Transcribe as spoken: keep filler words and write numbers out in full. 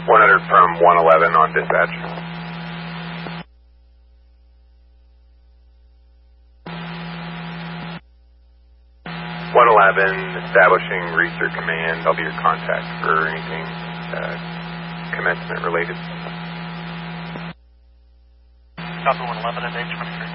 one hundred from one eleven on dispatch. one eleven, establishing research command. I'll be your contact for anything uh, commencement related. Copy one eleven and H twenty-three.